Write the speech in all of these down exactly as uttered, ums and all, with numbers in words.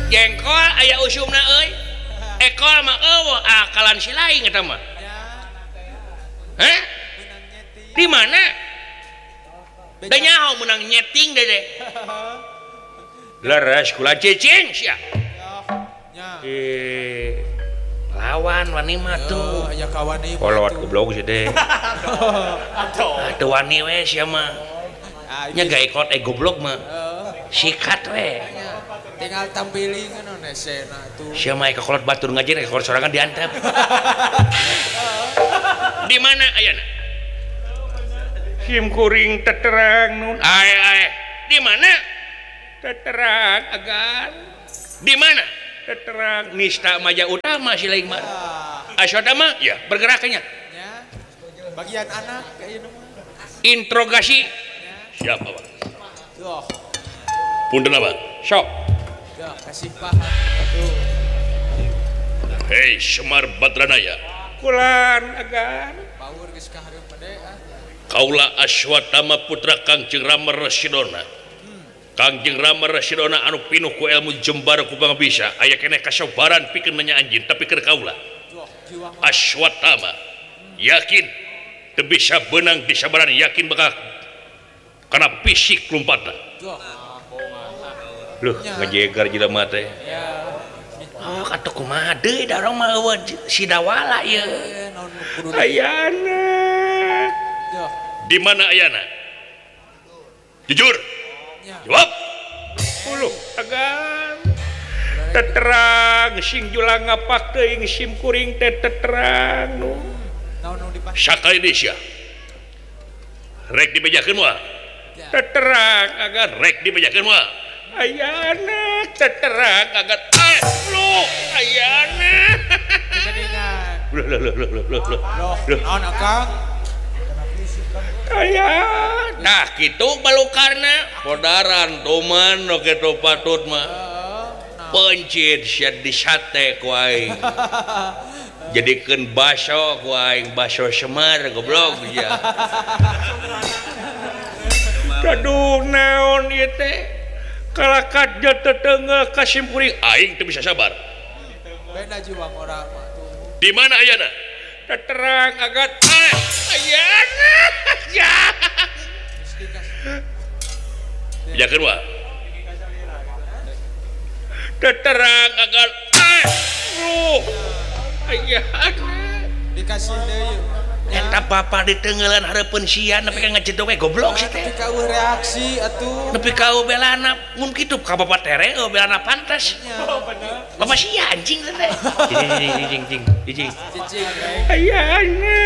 jengkol aya usumna euy ekol mah eueuh akalan si lain eta mah heh di mana da nyaho menang nyeting deh leres kula cicing sia eh lawan wani mah tuh aya kawan ieu kolot goblok sih deh atuh wani we sia mah nya gawe kolot eh goblok mah sikat we tinggal tampilin kan nesena tuh sia mah ka kolot batur ngajin ka kolot sorangan diantep di mana ayana sim kuring teterang nun ae ae di mana teterang agan di mana teterang nista maja utama si lain mah asyada mah ya bergeraknya ya bagian anak kayak ieu interogasi siapa bang yo punten apa sok ya kasih paham atuh hei Semar Badranaya kulan agan baur geus kahareup made kaula Aswatama putra Kangjeng Rama Rasidona Kangjeng Rama Rasidona anu pinuh ku ilmu jembar ku bisa aya keneh kasabaran pikeun nanya anjeun tapi keur kaula Aswatama yakin teu bisa beunang di sabaran yakin bakal kana fisik lompatna luh ngajegar jelema teh oh atuh kumaha deui da urang mah eueuh sidawala ieu ayana di mana ayana jujur jawab uluh agan teterang sing julang ngapak teuing sim kuring teh teterang nu sakali deui rek dibejakeun moal teterang agan rek dibejakeun moal ayana teterang agan eh lu ayana loh loh loh loh loh loh loh naon akang aya nah kitu balukarna podaran tuman no kitu patut mah pencit sia di sate ku aing jadikeun baso ku aing baso Semar goblok ya kaduh naon ieu teh kalakat jat teteungeuh ka sim kuring aing teu bisa sabar beda jiwa orang mah tuh di mana ayana teterang agat eh ayana ya bijakeun wa teterang agat eh ruh ayana dikasih deui eta bapak ditengelan hareupeun sia nepi ka ngacedok we goblok sih teh nepi ka eueuh reaksi atuh nepi ka eueuh belana mun kitu ka bapak tere eueuh belana pantas bapak sia anjing teh jing jing jing jing cicing ayana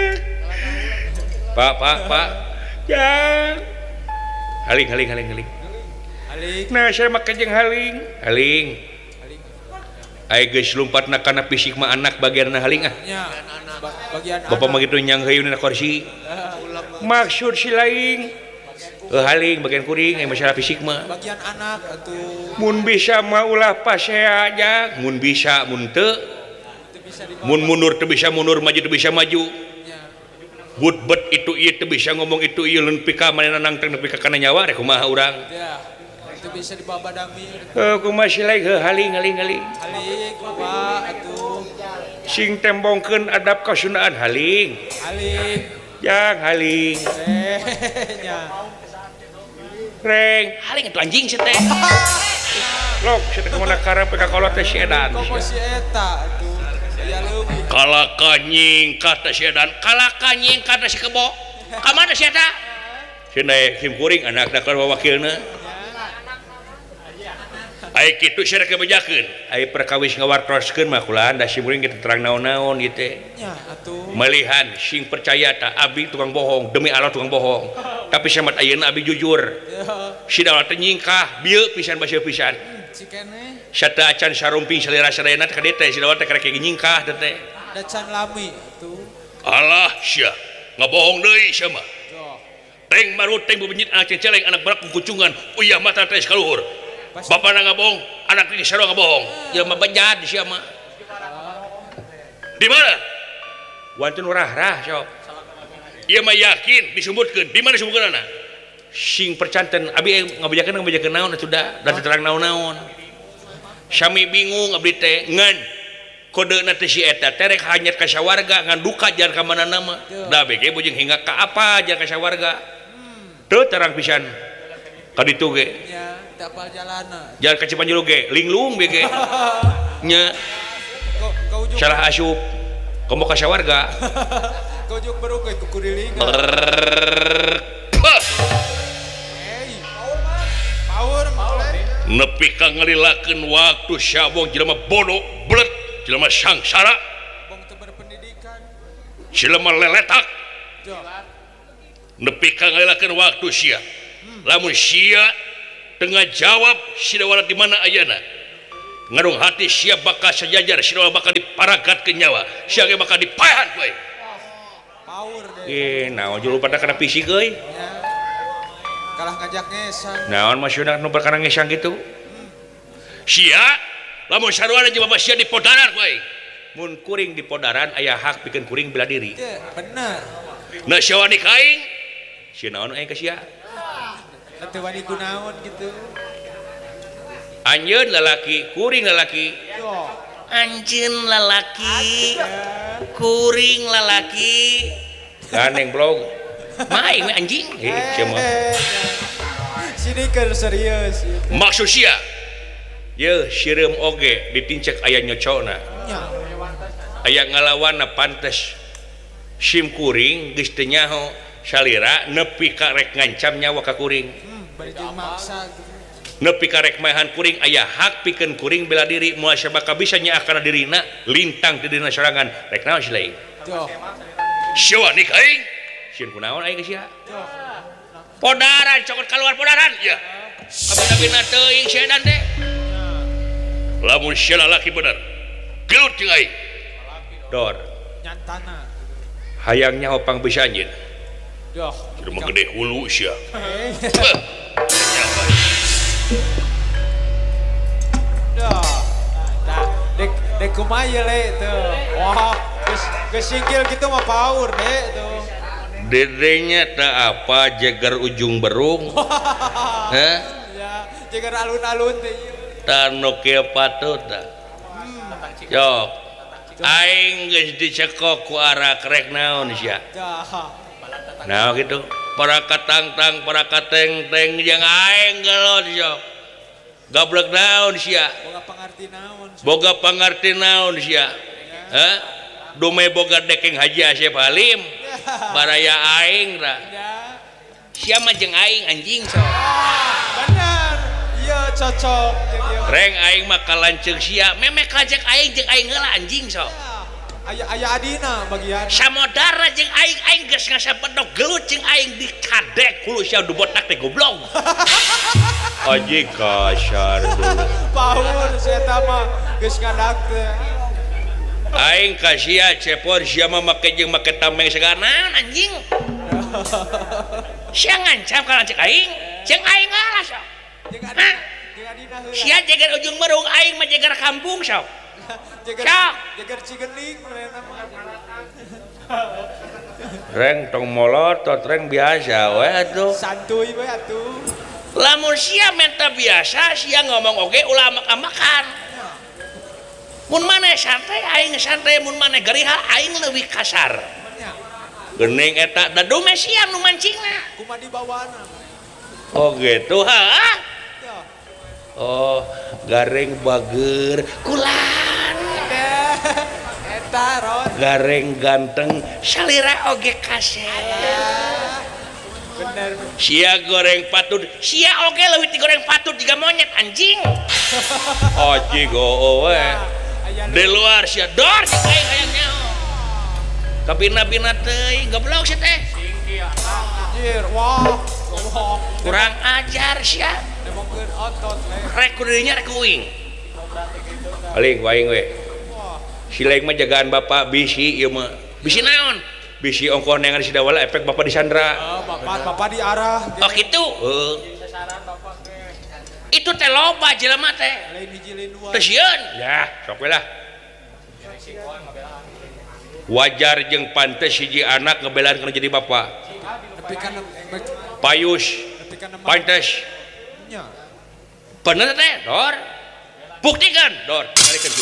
pak pak pak ya haling haling haling haling alik nah saya mah kajeng haling haling aya geus lumpatna kana fisik mah anak bagianna haling ah nya bagian bapak mah kitu nyang heuyeun na kursi maksud si lain heuh haling bagian kuring aya masalah fisik mah bagian anak atuh mun bisa mah ulah pasea aja mun bisa mun teu mun mundur teu bisa mundur maju teu bisa maju but bet itu ieu teu bisa ngomong itu ieu leun pika manehna nangteng nepi ka kana nyawa rek kumaha urang ya teu bisa dibabadami heuh kumaha si lain heuh haling haling haling alik bapak atuh sing tembongkeun adab kasundaan haling alik jang haling eh nya reng haling itu anjing sih teh lok sih teh kemana karang peka kolot teh si edan kok si eta atuh aya leuwih kala kanying kata si edan kala kanying kata si kebo kamana si eta cenah sim kuring anakna kana wakilna aya kitu sia rek bejakeun aya perkawis ngawartoskeun mah kulaan da sim kuring kitu terang naon-naon ieu teh nya atuh melihan sing percaya ta abi tukang bohong demi Allah tukang bohong tapi samat ayeuna abi jujur si dawat teh nyingkah bieu pisan basa pisan cikene sata acan sarumping salira sarena ka dieu teh si dawat teh karek nyingkah teh teh da can lami tuh alah sia ngabohong deui sia mah teng marut teng bebenyit anak celeng anak barak kucungan uyah mata teh kaluhur bapak na ngabohong anak ini sarua ngabohong ya mah bejad sia mah di mana wantun urah-rah sok ieu mah yakin disebutkeun di mana disebutkeunana sing percanten abi ngabejakeun ngabejakeun naon atuh da da terang naon-naon Syami bingung abdi teh ngan kodena teh si eta terek hanyat ka sawarga ngan duka jar ka mana nama da bege bujeng hingga ka apa jar ka sawarga teu terang pisan ka ditu ge nya tak apal jalana jar ka Cipanjuru ge linglung bege nya kau kau ujung salah asup komo ka sawarga kau ujung baru ke kurilingan hey power power nepi ka ngalilakeun waktu sabong jelema bodoh blet jelema sangsara bong teu berpendidikan jelema leletak jo nepi ka ngalilakeun waktu sia lamun sia tengah jawab sidawala di mana ayana ngarung hati sia bakal sajajar sidawala bakal diparagat ke nyawa sia ge bakal dipaehan we power deh eh naon julu pada kana fisik euy nya kalah ngajak ngesan naon maksudna nu perkara ngesang gitu sia lamun sarua jeung bapak sia di podaran we mun kuring di podaran aya hak pikeun kuring bela diri teh bener na sia wani kaing sia naon aya ka sia teu wani kunaon gitu anjeun lalaki kuring lalaki jo anjeun lalaki kuring lalaki gandeng blog maing we anjing eh sia mah sini keur serius maksud sia ye sireum oge ditincek aya nyocona nya aya ngalawanna pantes sim kuring geus teu nyaho salira nepi ka rek ngancam nyawa ka kuring hmm bari jeung maksa gitu nepi ka rek maehan kuring aya hak pikeun kuring bela diri moal sabaka bisa nyaah kana dirina lintang ti dina sorangan rek naon si lain jo sia nik aing sieun kunaon aing geus sia jo podaran cokot keluar podaran ya abina-bina teuing sia dan teh lamun sia lalaki bener gelut jeung aing dor nyantana hayang nyaho pang bisa anjeun jo jelema gede hulu sia Eh, Beuh. dah dah dek dek kumaha le tuh wah geus geus singkil gitu mah power deh tuh dedenya tak apa jagar ujung berung heh ya jagar alun-alun teh ieu tanu kieu patut tah yok aing geus dicekok ku arak rek naon sia dah nah gitu para katang-tang para kateng-teng jeung aing gelot sok gablek naon sia boga pangarti naon boga pangarti naon sia heh dume boga dekeng Haji Asyep Halim baraya aing ra ya sia mah jeung aing anjing sok bener iya cocok jeung ieu reng aing mah kalanceuk sia memek kajek aing jeung aing heula anjing sok aya aya adina bagian samodara jeung aing aing geus ngasapedok gelut jeung aing dikadek kulu sia du botak teh goblok aji kasar dulu power saya mah geus ngadak teh aing ka sia cepor sia mah make jeung make tameng segana anjing sia ngancam ka lanceuk aing jeung aing ngalah sok jeung Hah? adina jeung adina heula sia jagar ujung berung aing mah jagar kampung sok jagar Cok. jagar cigening mereka mah reng tong molotot reng biasa we atuh santuy we atuh lamun sia menta biasa sia ngomong oge ulah makan mun maneh santai aing santai mun maneh gariha aing leuwih kasar nya geuning eta da dume sia nu mancingna kumaha dibawana oh gitu ha ya oh gareng bager kulan deh eta ron gareng ganteng salira oge kasar bener sia goreng patut sia oge leuwih ti goreng patut jiga monyet anjing oji go we aya di luar sia dor si aing hayang nyaho kabina-bina teuing goblok sia teh anjir wah wah kurang ajar sia nemongkeun otot le rek ku dirinya rek uing aling waing we wah si laing mah jagaan bapak bisi ieu mah bisi naon bisi ongkoh nengan si dawala efek bapak disandra ah bapak bapak diarah oh gitu heuh itu teh loba jelema teh lain hiji lain dua teu sieun ya sok we lah wajar jeung pantes hiji anak ngebelaan kana jadi bapak tapi kan payus tapi kan pantes nya bener teh dor buktikan dor